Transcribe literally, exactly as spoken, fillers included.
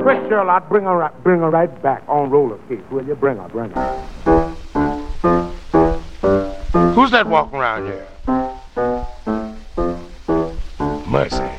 Where's Charlotte? Bring her, right, bring her right back on roller skates, will you? Bring her, bring her. Who's that walking around here? Mercy.